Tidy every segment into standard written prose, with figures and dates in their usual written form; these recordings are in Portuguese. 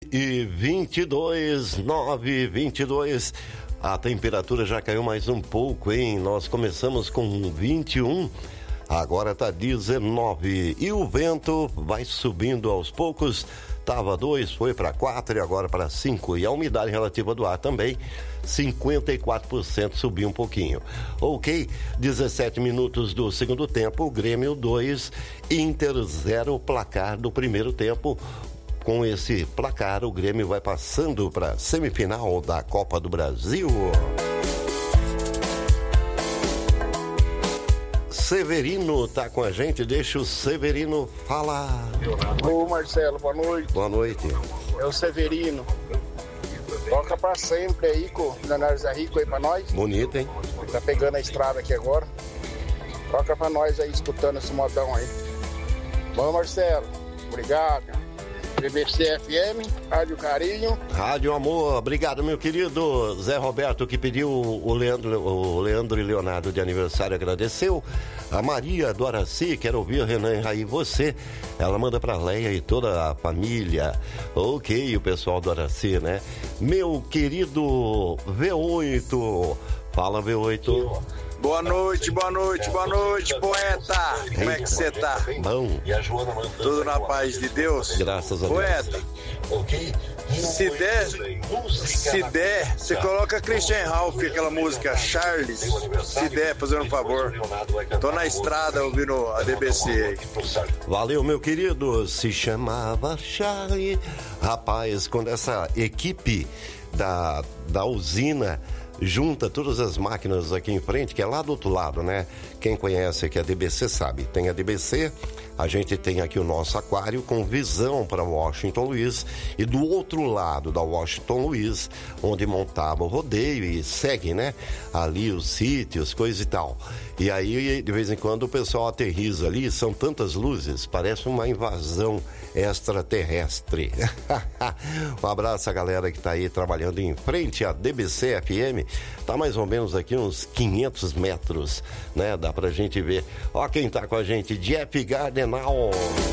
E 22. A temperatura já caiu mais um pouco, hein? Nós começamos com 21, agora tá 19. E o vento vai subindo aos poucos. Tava 2, foi para 4 e agora para 5. E a umidade relativa do ar também, 54%, subiu um pouquinho. Ok, 17 minutos do segundo tempo, Grêmio 2, Inter 0, placar do primeiro tempo. Com esse placar, o Grêmio vai passando para a semifinal da Copa do Brasil. Severino tá com a gente, deixa o Severino falar. Ô Marcelo, boa noite. Boa noite. É o Severino. Toca pra sempre aí com o Leonardo Zé Rico aí pra nós. Bonito, hein? Tá pegando a estrada aqui agora. Toca pra nós aí, escutando esse modão aí. Bom, Marcelo, obrigado. BBC FM, Rádio Carinho. Rádio Amor, obrigado, meu querido Zé Roberto, que pediu o Leandro e Leonardo de aniversário, agradeceu. A Maria do Araci, quero ouvir Renan e Raí, você. Ela manda pra Leia e toda a família. Ok, o pessoal do Araci, né? Meu querido V8, fala V8. Boa noite, poeta. Como é que você tá? Bom. Tudo na paz de Deus? Graças a Deus. Poeta, se der, você coloca Christian Ralph, aquela música Charles, se der, fazendo um favor. Tô na estrada ouvindo a DBC aí. Valeu, meu querido. Se chamava Charlie. Rapaz, quando essa equipe da usina junta todas as máquinas aqui em frente, que é lá do outro lado, né? Quem conhece aqui a DBC sabe. Tem a DBC, a gente tem aqui o nosso aquário com visão para Washington Luiz, e do outro lado da Washington Luiz, onde montava o rodeio e segue, né? Ali os sítios, coisa e tal. E aí, de vez em quando, o pessoal aterriza ali, são tantas luzes, parece uma invasão extraterrestre. Um abraço à galera que tá aí trabalhando em frente à DBC FM. Tá mais ou menos aqui uns 500 metros, né? Dá pra gente ver. Ó quem tá com a gente, Jeff Gardenal.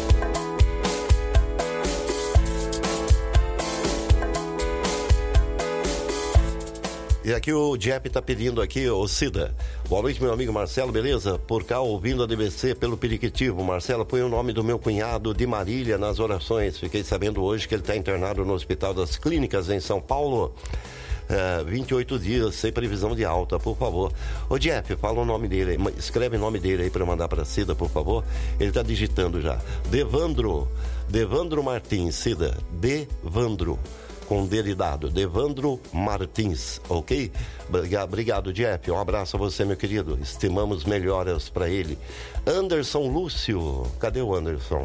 E aqui o Jeff tá pedindo aqui, ô Cida. Boa noite, meu amigo Marcelo, beleza? Por cá, ouvindo a DBC pelo Periquitivo. Marcelo, põe o nome do meu cunhado de Marília nas orações. Fiquei sabendo hoje que ele tá internado no Hospital das Clínicas em São Paulo. 28 dias, sem previsão de alta, por favor. Ô Jeff, fala o nome dele, escreve o nome dele aí pra mandar pra Cida, por favor. Ele tá digitando já. Devandro Martins, Cida, Devandro. Com dele dado, Devandro Martins, ok? Obrigado, Jeff. Um abraço a você, meu querido. Estimamos melhoras para ele. Anderson Lúcio, cadê o Anderson?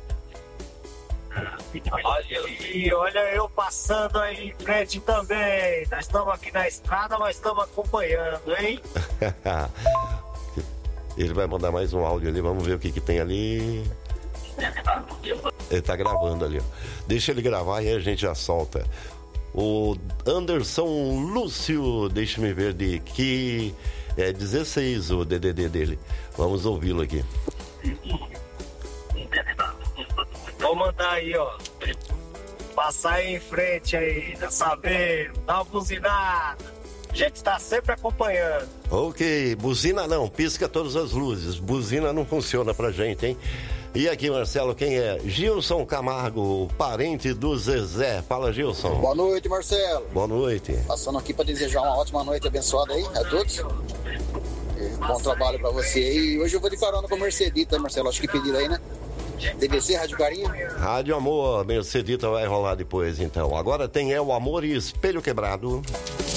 Olha eu passando aí em frente também. Nós estamos aqui na estrada, mas estamos acompanhando, hein? Ele vai mandar mais um áudio ali, vamos ver o que tem ali. Ele tá gravando ali, ó. Deixa ele gravar e aí a gente já solta. O Anderson Lúcio, deixa-me ver de que é 16 o DDD dele. Vamos ouvi-lo aqui. Vou mandar aí, ó. Passar aí em frente aí, já sabendo, dá uma buzinada. A gente tá sempre acompanhando. Ok, buzina não, pisca todas as luzes. Buzina não funciona pra gente, hein? E aqui, Marcelo, quem é? Gilson Camargo, parente do Zezé. Fala, Gilson. Boa noite, Marcelo. Boa noite. Passando aqui para desejar uma ótima noite abençoada aí a todos. Bom trabalho para você aí. Hoje eu vou de carona com a Mercedita, Marcelo. Acho que pediram aí, né? DBC, Rádio Carinho. Rádio Amor, Mercedita vai rolar depois, então. Agora tem El Amor e Espelho Quebrado.